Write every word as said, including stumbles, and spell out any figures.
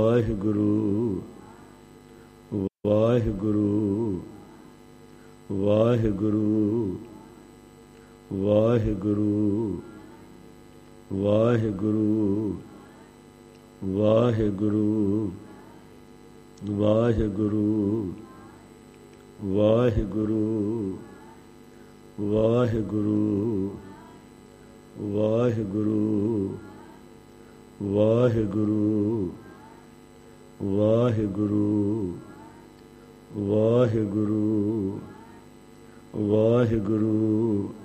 Waheguru Waheguru Waheguru Waheguru Waheguru Waheguru Waheguru Waheguru Waheguru Waheguru Waheguru Waheguru Waheguru Waheguru